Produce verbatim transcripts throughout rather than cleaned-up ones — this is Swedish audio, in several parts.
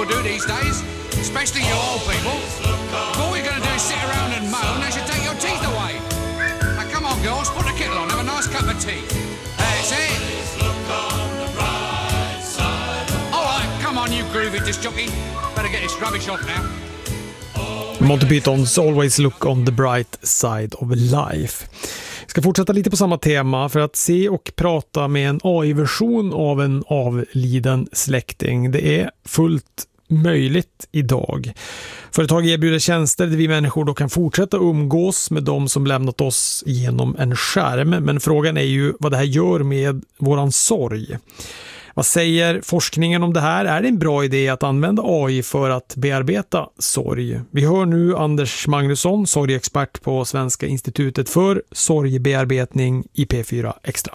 people do these days, especially you old people. If all you're going to do is sit around and moan, they should take your teeth away. Now come on, girls, put the kettle on, have a nice cup of tea. That's it. All right, come on, you groovy disc jockey. Better get this rubbish off now. Monty Pythons Always Look on the Bright Side of Life. Jag ska fortsätta lite på samma tema för att se och prata med en A I-version av en avliden släkting. Det är fullt möjligt idag. Företag erbjuder tjänster där vi människor då kan fortsätta umgås med de som lämnat oss genom en skärm. Men frågan är ju vad det här gör med våran sorg. Vad säger forskningen om det här? Är det en bra idé att använda A I för att bearbeta sorg? Vi hör nu Anders Magnusson, sorgexpert på Svenska institutet för sorgbearbetning i P fyra Extra.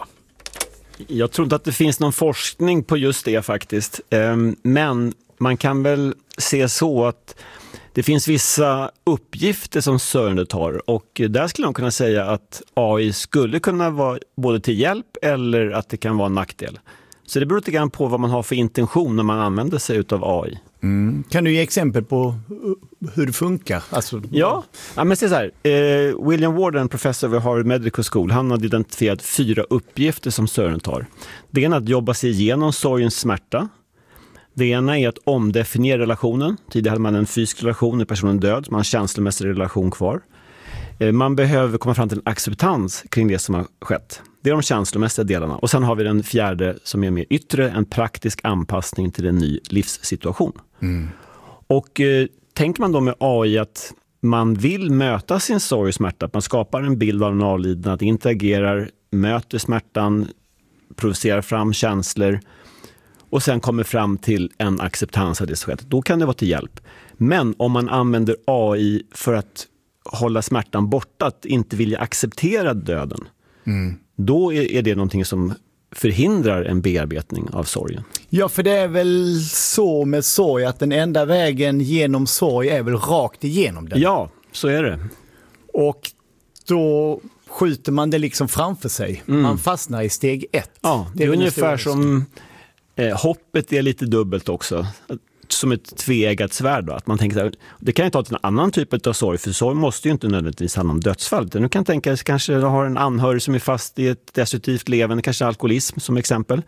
Jag tror inte att det finns någon forskning på just det faktiskt. Men man kan väl se så att det finns vissa uppgifter som sörjandet har. Och där skulle man kunna säga att A I skulle kunna vara både till hjälp eller att det kan vara en nackdel. Så det beror lite grann på vad man har för intention när man använder sig av A I. Mm. Kan du ge exempel på hur det funkar? Alltså... Ja, ja, men det är så här. Eh, William Warden, professor vid Harvard Medical School, han har identifierat fyra uppgifter som sörjaren har. Det ena är att jobba sig igenom sorgens smärta. Det ena är att omdefiniera relationen. Tidigare hade man en fysisk relation när personen död, man har en känslomässig relation kvar. Eh, man behöver komma fram till en acceptans kring det som har skett. Det är de känslomässiga delarna. Och sen har vi den fjärde som är mer yttre, en praktisk anpassning till en ny livssituation. Mm. Och eh, tänker man då med A I att man vill möta sin sorg och smärta, att man skapar en bild av en avliden, att interagerar, möter smärtan, provocerar fram känslor och sen kommer fram till en acceptans av det som skett, då kan det vara till hjälp. Men om man använder A I för att hålla smärtan borta, att inte vilja acceptera döden, mm. då är, är det någonting som förhindrar en bearbetning av sorgen. Ja, för det är väl så med sorg att den enda vägen genom sorg är väl rakt igenom den. Ja, så är det. Och då skjuter man det liksom framför sig. Mm. Man fastnar i steg ett. Ja, det är, det är ungefär som eh, hoppet är lite dubbelt också. Som ett tveeggat svärd då. Att man tänker så här, det kan ju ta till en annan typ av sorg, för sorg måste ju inte nödvändigtvis handla om dödsfall. Du kan tänka sig kanske du har en anhörig som är fast i ett destruktivt levande, kanske alkoholism som exempel.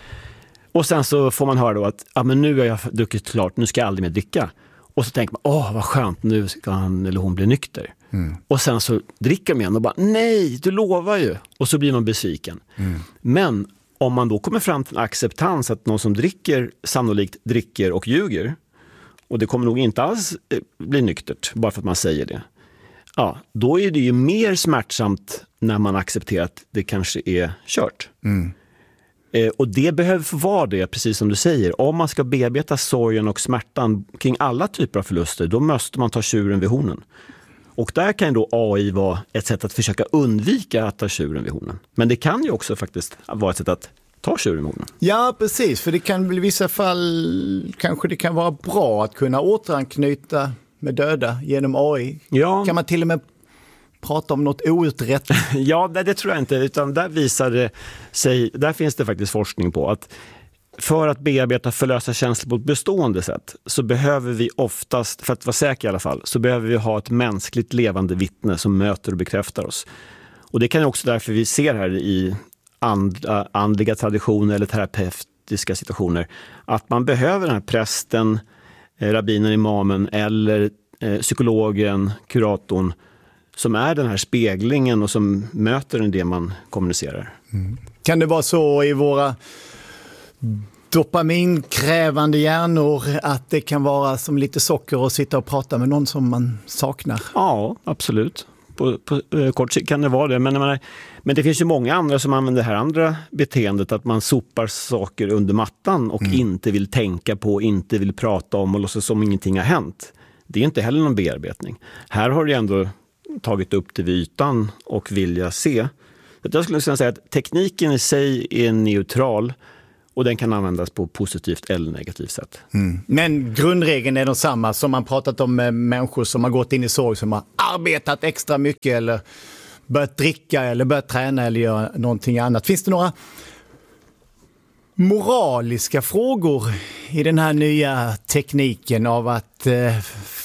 Och sen så får man höra då att ah, men nu har jag druckit klart, nu ska jag aldrig mer dricka. Och så tänker man, åh vad skönt, nu ska han eller hon bli nykter. Mm. Och sen så dricker man igen och bara, nej, du lovar ju. Och så blir man besviken. Mm. Men om man då kommer fram till en acceptans att någon som dricker sannolikt dricker och ljuger, och det kommer nog inte alls bli nyktert bara för att man säger det, ja, då är det ju mer smärtsamt när man accepterar att det kanske är kört. Mm. Eh, och det behöver få vara det, precis som du säger. Om man ska bearbeta sorgen och smärtan kring alla typer av förluster, då måste man ta tjuren vid hornen. Och där kan då A I vara ett sätt att försöka undvika att ta tjuren vid hornen. Men det kan ju också faktiskt vara ett sätt att ta tjuren vid hornen. Ja, precis. För det kan i vissa fall kanske det kan vara bra att kunna återanknyta med döda genom A I. Ja. Kan man till och med prata om något outrett? Ja, det, det tror jag inte. Utan där visar det sig, där finns det faktiskt forskning på att för att bearbeta förlösa känslor på ett bestående sätt så behöver vi oftast, för att vara säker i alla fall, så behöver vi ha ett mänskligt levande vittne som möter och bekräftar oss. Och det kan ju också därför vi ser här i and, andliga traditioner eller terapeutiska situationer att man behöver den här prästen, rabbinen, imamen eller eh, psykologen, kuratorn som är den här speglingen och som möter en det man kommunicerar. Mm. Kan det vara så i våra dopaminkrävande hjärnor att det kan vara som lite socker att sitta och prata med någon som man saknar? Ja, absolut. På, på eh, kort sikt kan det vara det. Men, menar, men det finns ju många andra som använder det här andra beteendet att man sopar saker under mattan och mm. inte vill tänka på, inte vill prata om och låtsas som ingenting har hänt. Det är inte heller någon bearbetning. Här har du ändå tagit upp det vid ytan och vilja se. Jag skulle säga att tekniken i sig är neutral och den kan användas på positivt eller negativt sätt. Mm. Men grundregeln är de samma som man pratat om med människor som har gått in i sorg, som har arbetat extra mycket eller börjat dricka eller börjat träna eller göra någonting annat. Finns det några moraliska frågor i den här nya tekniken av att, eh,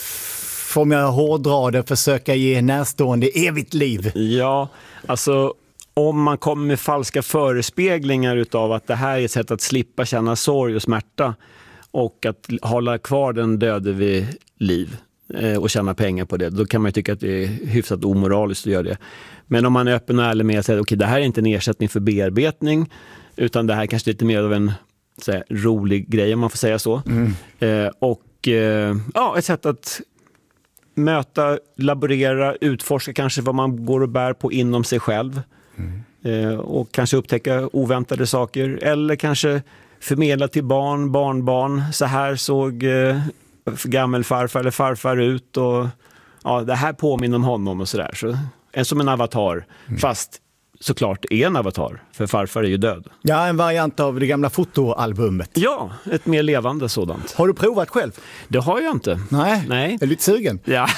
om jag hårdrar det, försöka ge närstående evigt liv? Ja, alltså om man kommer med falska förespeglingar utav att det här är ett sätt att slippa känna sorg och smärta och att hålla kvar den döde vid liv och tjäna pengar på det, då kan man ju tycka att det är hyfsat omoraliskt att göra det. Men om man är öppen och ärlig med att säga att okay, det här är inte en ersättning för bearbetning, utan det här är kanske lite mer av en så här, rolig grej, om man får säga så. Mm. Eh, och eh, ja, ett sätt att möta, laborera, utforska kanske vad man går och bär på inom sig själv. Mm. Eh, och kanske upptäcka oväntade saker, eller kanske förmedla till barn, barnbarn. Så här såg eh, gammelfarfar eller farfar ut, och ja, det här påminner om honom och sådär. Så, en som en avatar, mm. fast såklart är en avatar, för farfar är ju död. Ja, en variant av det gamla fotoalbumet. Ja, ett mer levande sådant. Har du provat själv? Det har jag inte. Nej, Nej. Är lite sugen? Ja,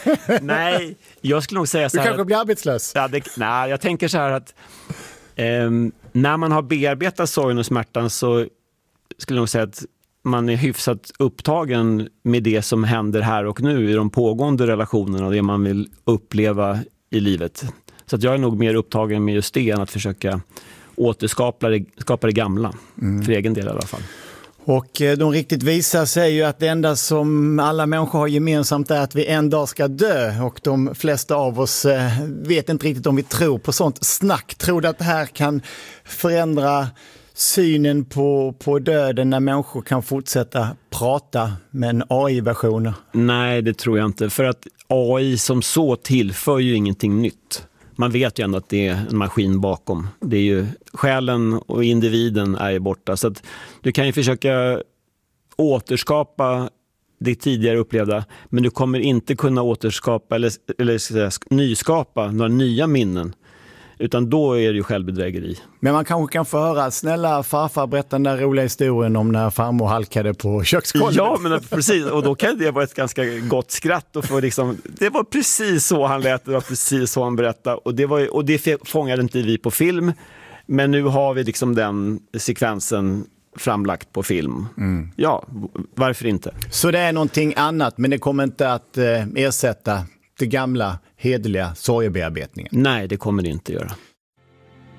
nej, jag skulle nog säga så här. Du kanske att, blir arbetslös? Ja, det, nej, jag tänker så här att eh, när man har bearbetat sorgen och smärtan, så skulle jag nog säga att man är hyfsat upptagen med det som händer här och nu i de pågående relationerna och det man vill uppleva i livet. Så att jag är nog mer upptagen med just det än att försöka återskapa det, skapa det gamla, mm. för egen del i alla fall. Och de riktigt visa säger ju att det enda som alla människor har gemensamt är att vi en dag ska dö, och de flesta av oss vet inte riktigt om vi tror på sånt snack. Tror du att det här kan förändra synen på, på döden när människor kan fortsätta prata med en A I-version? Nej, det tror jag inte. För att A I som så tillför ju ingenting nytt. Man vet ju ändå att det är en maskin bakom. Det är ju själen och individen är ju borta. Så att du kan ju försöka återskapa det tidigare upplevda, men du kommer inte kunna återskapa eller, eller nyskapa några nya minnen. Utan då är det ju självbedrägeri. Men man kanske kan få höra, snälla farfar, berätta den där roliga historien om när farmor halkade på köksgolvet. Ja, men precis. Och då kan det vara ett ganska gott skratt. Och få liksom, det var precis så han lät, det var precis så han berättade. Och det, var, och det fångade inte vi på film. Men nu har vi liksom den sekvensen framlagt på film. Mm. Ja, varför inte? Så det är någonting annat, men det kommer inte att eh, ersätta det gamla, hederliga sorgebearbetningen? Nej, det kommer det inte göra.